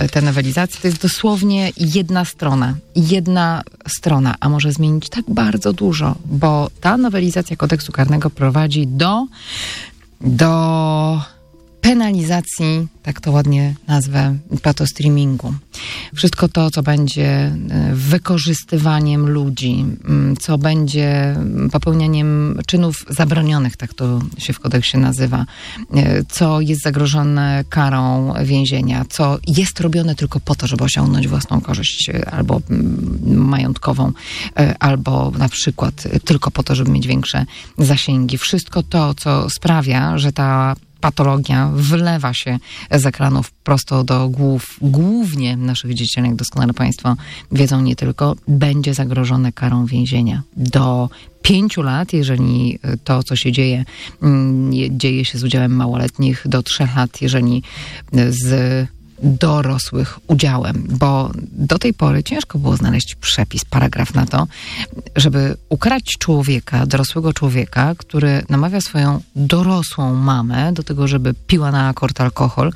te nowelizacje, to jest dosłownie jedna strona, a może zmienić tak bardzo dużo, bo ta nowelizacja kodeksu karnego prowadzi do penalizacji, tak to ładnie nazwę, patostreamingu. Wszystko to, co będzie wykorzystywaniem ludzi, co będzie popełnianiem czynów zabronionych, tak to się w kodeksie nazywa, co jest zagrożone karą więzienia, co jest robione tylko po to, żeby osiągnąć własną korzyść albo majątkową, albo na przykład tylko po to, żeby mieć większe zasięgi. Wszystko to, co sprawia, że ta patologia wylewa się z ekranów prosto do głów, głównie naszych dzieci, jak doskonale Państwo wiedzą, nie tylko, będzie zagrożone karą więzienia do 5 lat, jeżeli to, co się dzieje się z udziałem małoletnich, do 3 lat, jeżeli z dorosłych udziałem, bo do tej pory ciężko było znaleźć przepis, paragraf na to, żeby ukarać człowieka, dorosłego człowieka, który namawia swoją dorosłą mamę do tego, żeby piła na akord alkohol,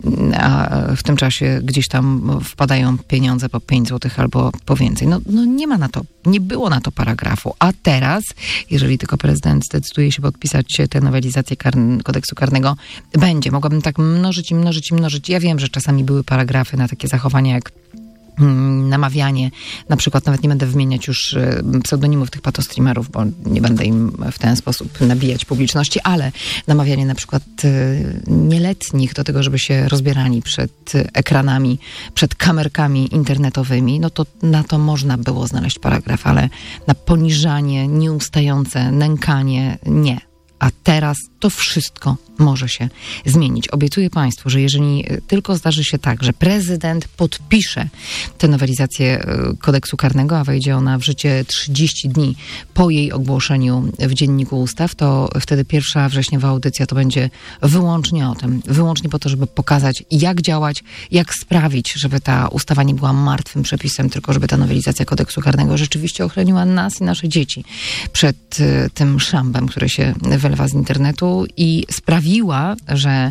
a w tym czasie gdzieś tam wpadają pieniądze po 5 zł albo po więcej. No nie ma na to, nie było na to paragrafu. A teraz, jeżeli tylko prezydent zdecyduje się podpisać tę nowelizację kodeksu karnego, będzie. Mogłabym tak mnożyć. Ja wiem, że czasami były paragrafy na takie zachowania jak namawianie, na przykład nawet nie będę wymieniać już pseudonimów tych patostreamerów, bo nie będę im w ten sposób nabijać publiczności, ale namawianie na przykład nieletnich do tego, żeby się rozbierali przed ekranami, przed kamerkami internetowymi, no to na to można było znaleźć paragraf, ale na poniżanie, nieustające, nękanie nie. A teraz to wszystko może się zmienić. Obiecuję Państwu, że jeżeli tylko zdarzy się tak, że prezydent podpisze tę nowelizację kodeksu karnego, a wejdzie ona w życie 30 dni po jej ogłoszeniu w Dzienniku Ustaw, to wtedy 1 wrześniowa audycja to będzie wyłącznie o tym. Wyłącznie po to, żeby pokazać, jak działać, jak sprawić, żeby ta ustawa nie była martwym przepisem, tylko żeby ta nowelizacja kodeksu karnego rzeczywiście ochroniła nas i nasze dzieci przed tym szambem, który się wylewa z internetu i sprawiła, że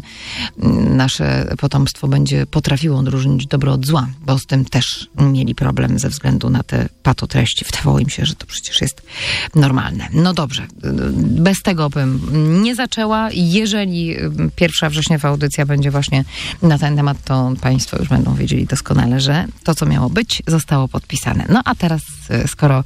nasze potomstwo będzie potrafiło odróżnić dobro od zła, bo z tym też mieli problem ze względu na te patotreści. Wydawało im się, że to przecież jest normalne. No dobrze, bez tego bym nie zaczęła. Jeżeli 1 wrześniowa audycja będzie właśnie na ten temat, to Państwo już będą wiedzieli doskonale, że to, co miało być, zostało podpisane. No a teraz, skoro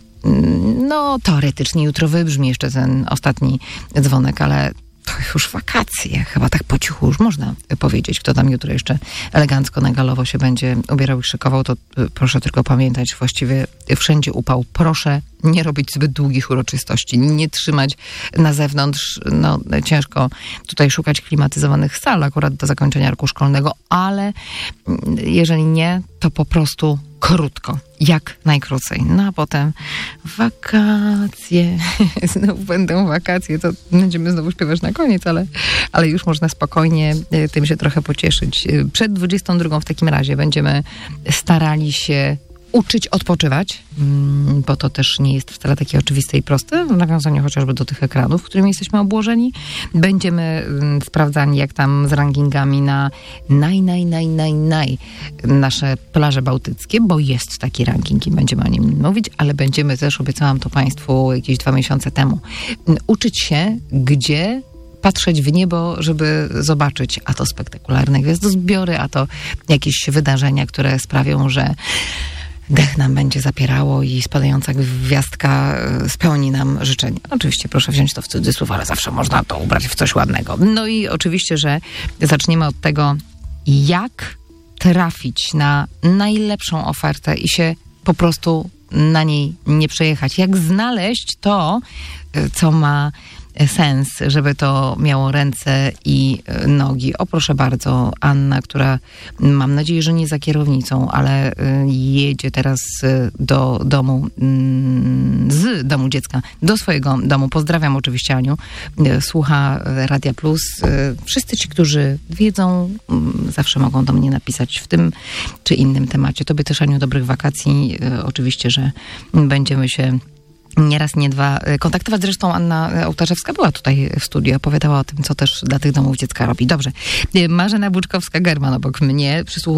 teoretycznie jutro wybrzmi jeszcze ten ostatni dzwonek, ale to już wakacje. Chyba tak po cichu już można powiedzieć. Kto tam jutro jeszcze elegancko na galowo się będzie ubierał i szykował, to proszę tylko pamiętać, właściwie wszędzie upał. Proszę nie robić zbyt długich uroczystości, nie trzymać na zewnątrz. No, ciężko tutaj szukać klimatyzowanych sal akurat do zakończenia roku szkolnego, ale jeżeli nie, to po prostu krótko, jak najkrócej. No a potem wakacje. Znowu będą wakacje, to będziemy znowu śpiewać na koniec, ale już można spokojnie tym się trochę pocieszyć. Przed 22 w takim razie będziemy starali się uczyć odpoczywać, bo to też nie jest wcale takie oczywiste i proste, w nawiązaniu chociażby do tych ekranów, którymi jesteśmy obłożeni. Będziemy sprawdzani jak tam z rankingami na nasze plaże bałtyckie, bo jest taki ranking i będziemy o nim mówić, ale będziemy też, obiecałam to Państwu jakieś 2 miesiące temu, uczyć się, gdzie patrzeć w niebo, żeby zobaczyć, a to spektakularne gwiazdozbiory, a to jakieś wydarzenia, które sprawią, że dech nam będzie zapierało i spadająca gwiazdka spełni nam życzenie. Oczywiście proszę wziąć to w cudzysłów, ale zawsze można to ubrać w coś ładnego. No i oczywiście, że zaczniemy od tego, jak trafić na najlepszą ofertę i się po prostu na niej nie przejechać. Jak znaleźć to, co ma sens, żeby to miało ręce i nogi. O, proszę bardzo, Anna, która mam nadzieję, że nie za kierownicą, ale jedzie teraz do domu, z domu dziecka do swojego domu. Pozdrawiam oczywiście Aniu. Słucha Radia Plus. Wszyscy ci, którzy wiedzą, zawsze mogą do mnie napisać w tym czy innym temacie. Tobie też, Aniu, dobrych wakacji. Oczywiście, że będziemy się nie raz, nie dwa kontaktować. Zresztą Anna Ołtarzewska była tutaj w studiu, opowiadała o tym, co też dla tych domów dziecka robi. Dobrze. Marzena Buczkowska-German obok mnie.